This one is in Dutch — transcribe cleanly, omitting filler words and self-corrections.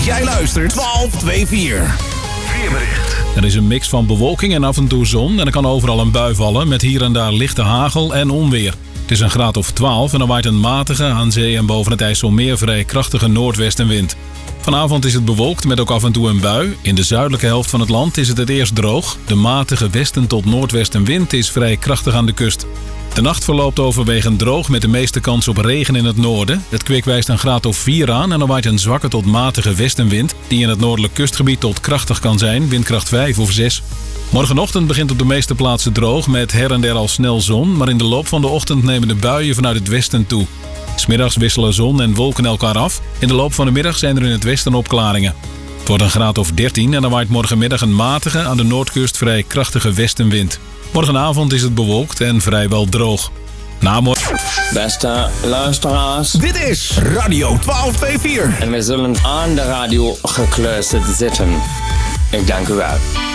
jij luistert 1224. Weerbericht. Er is een mix van bewolking en af en toe zon en er kan overal een bui vallen met hier en daar lichte hagel en onweer. Het is een graad of 12 en er waait een matige, aan zee en boven het IJsselmeer vrij krachtige noordwestenwind. Vanavond is het bewolkt met ook af en toe een bui. In de zuidelijke helft van het land is het eerst droog. De matige westen tot noordwestenwind is vrij krachtig aan de kust. De nacht verloopt overwegend droog met de meeste kans op regen in het noorden. Het kwik wijst een graad of 4 aan en er waait een zwakke tot matige westenwind die in het noordelijk kustgebied tot krachtig kan zijn, windkracht 5 of 6. Morgenochtend begint op de meeste plaatsen droog met her en der al snel zon, maar in de loop van de ochtend nemen de buien vanuit het westen toe. 'S Middags wisselen zon en wolken elkaar af. In de loop van de middag zijn er in het westen opklaringen. Het wordt een graad of 13 en er waait morgenmiddag een matige, aan de noordkust vrij krachtige westenwind. Morgenavond is het bewolkt en vrijwel droog. Beste luisteraars. Dit is Radio 1224. En we zullen aan de radio gekluisterd zitten. Ik dank u wel.